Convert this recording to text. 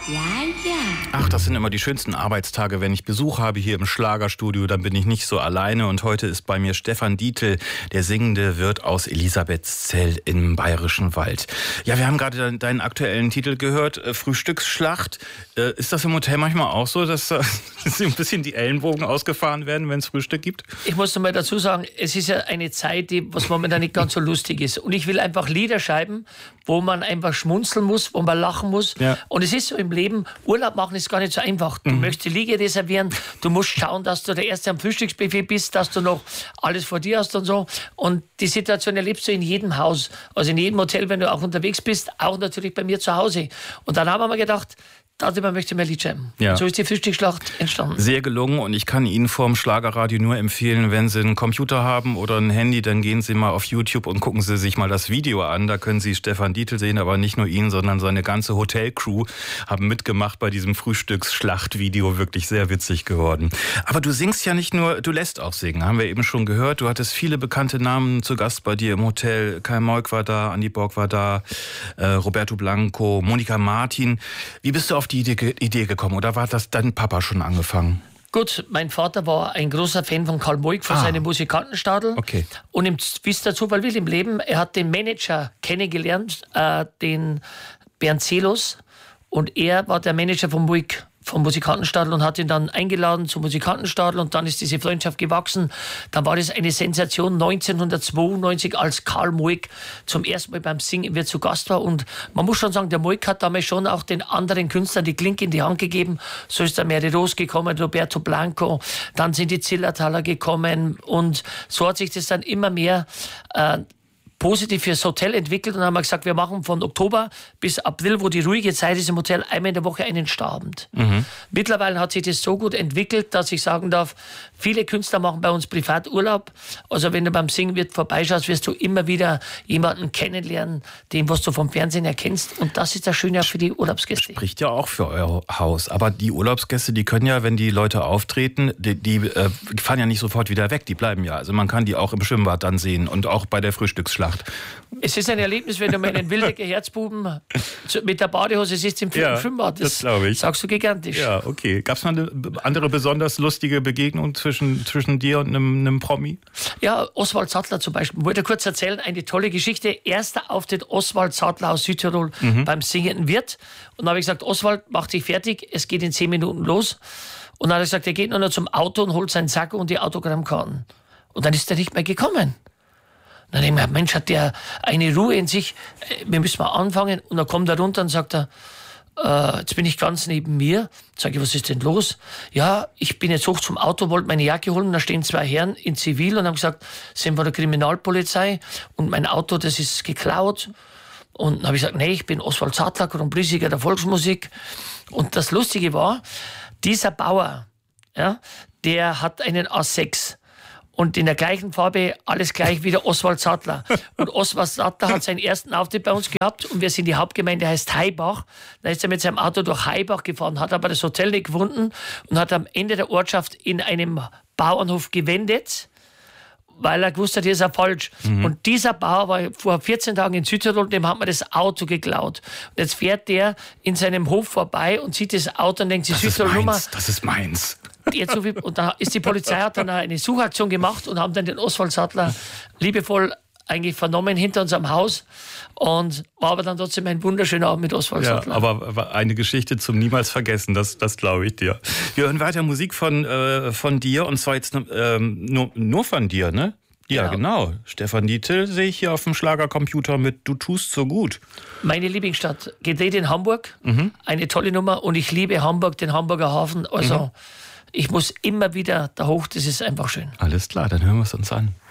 Ja, ja. Ach, das sind immer die schönsten Arbeitstage, wenn ich Besuch habe hier im Schlagerstudio, dann bin ich nicht so alleine. Und heute ist bei mir Stefan Dietl, der singende Wirt aus Elisabethzell im Bayerischen Wald. Ja, wir haben gerade deinen aktuellen Titel gehört, Frühstücksschlacht. Ist das im Hotel manchmal auch so, dass ein bisschen die Ellenbogen ausgefahren werden, wenn es Frühstück gibt? Ich muss noch mal dazu sagen, es ist ja eine Zeit, was momentan nicht ganz so lustig ist. Und ich will einfach Lieder schreiben, wo man einfach schmunzeln muss, wo man lachen muss. Ja. Und es ist so im Leben, Urlaub machen ist gar nicht so einfach. Du möchtest die Liege reservieren, du musst schauen, dass du der Erste am Frühstücksbuffet bist, dass du noch alles vor dir hast und so. Und die Situation erlebst du in jedem Haus, also in jedem Hotel, wenn du auch unterwegs bist, auch natürlich bei mir zu Hause. Und dann haben wir gedacht, darüber möchte ich mehr Lied schreiben. Ja. So ist die Frühstücksschlacht entstanden. Sehr gelungen und ich kann Ihnen vorm Schlagerradio nur empfehlen, wenn Sie einen Computer haben oder ein Handy, dann gehen Sie mal auf YouTube und gucken Sie sich mal das Video an. Da können Sie Stefan Dietl sehen, aber nicht nur ihn, sondern seine ganze Hotelcrew haben mitgemacht bei diesem Frühstücksschlacht-Video. Wirklich sehr witzig geworden. Aber du singst ja nicht nur, du lässt auch singen, haben wir eben schon gehört. Du hattest viele bekannte Namen zu Gast bei dir im Hotel. Kai Moik war da, Andi Borg war da, Roberto Blanco, Monika Martin. Wie bist du auf die Idee gekommen oder war das dein Papa schon angefangen? Gut, mein Vater war ein großer Fan von Karl Moik, von seinem Musikantenstadel. Okay. Und wie es der Zufall will im Leben, er hat den Manager kennengelernt, den Bernd Zelos. Und er war der Manager von Moik, vom Musikantenstadel, und hat ihn dann eingeladen zum Musikantenstadel und dann ist diese Freundschaft gewachsen. Dann war das eine Sensation 1992, als Karl Moik zum ersten Mal beim Singen wird zu Gast war. Und man muss schon sagen, der Moik hat damals schon auch den anderen Künstlern die Klinke in die Hand gegeben. So ist der Mary Rose gekommen, Roberto Blanco, dann sind die Zillertaler gekommen und so hat sich das dann immer mehr positiv fürs Hotel entwickelt und haben wir gesagt, wir machen von Oktober bis April, wo die ruhige Zeit ist im Hotel, einmal in der Woche einen Stabend. Mittlerweile hat sich das so gut entwickelt, dass ich sagen darf, viele Künstler machen bei uns Privaturlaub. Also wenn du beim Singen vorbeischaust, wirst du immer wieder jemanden kennenlernen, den was du vom Fernsehen erkennst. Und das ist das Schöne auch für die Urlaubsgäste. Spricht ja auch für euer Haus. Aber die Urlaubsgäste, die können ja, wenn die Leute auftreten, die fahren ja nicht sofort wieder weg, die bleiben ja. Also man kann die auch im Schwimmbad dann sehen und auch bei der Frühstücksschlacht. Es ist ein Erlebnis, wenn du meinen Wildecker Herzbuben mit der Badehose siehst im Schwimmbad. Das glaube ich. Sagst du gigantisch. Ja, okay. Gab es noch eine andere besonders lustige Begegnung zwischen dir und einem Promi? Ja, Oswald Sattler zum Beispiel. Ich wollte kurz erzählen, eine tolle Geschichte. Erster Auftritt Oswald Sattler aus Südtirol beim singenden Wirt. Und dann habe ich gesagt, Oswald, mach dich fertig, es geht in 10 Minuten los. Und dann hat er gesagt, er geht nur noch zum Auto und holt seinen Sack und die Autogrammkarten. Und dann ist er nicht mehr gekommen. Dann denke ich mir, Mensch, hat der eine Ruhe in sich, wir müssen mal anfangen. Und dann kommt er runter und sagt er, jetzt bin ich ganz neben mir. Sag ich, was ist denn los? Ja, ich bin jetzt hoch zum Auto, wollte meine Jacke holen, und da stehen 2 Herren in Zivil und haben gesagt, sind von der Kriminalpolizei und mein Auto, das ist geklaut. Und dann habe ich gesagt, nee, ich bin Oswald Sattler, Grand Prix-Sieger der Volksmusik. Und das Lustige war, dieser Bauer, ja, der hat einen A6. Und in der gleichen Farbe, alles gleich wie der Oswald Sattler. Und Oswald Sattler hat seinen ersten Auftritt bei uns gehabt und wir sind die Hauptgemeinde, heißt Haibach. Da ist er mit seinem Auto durch Haibach gefahren, hat aber das Hotel nicht gefunden und hat am Ende der Ortschaft in einem Bauernhof gewendet, weil er gewusst hat, hier ist er falsch. Und dieser Bauer war vor 14 Tagen in Südtirol, dem hat man das Auto geklaut. Und jetzt fährt der in seinem Hof vorbei und sieht das Auto und denkt sich, Südtirol Nummer. Das ist meins. Und da ist die Polizei, hat dann eine Suchaktion gemacht und haben dann den Oswald Sattler liebevoll eigentlich vernommen hinter unserem Haus. Und war aber dann trotzdem ein wunderschöner Abend mit Oswald Sattler. Aber eine Geschichte zum niemals vergessen, das glaube ich dir. Wir hören weiter Musik von dir und zwar jetzt nur von dir, ne? Ja, genau. Stefan Dietl sehe ich hier auf dem Schlagercomputer mit Du tust so gut. Meine Lieblingsstadt, gedreht in Hamburg, eine tolle Nummer und ich liebe Hamburg, den Hamburger Hafen, also ich muss immer wieder da hoch, das ist einfach schön. Alles klar, dann hören wir es uns an.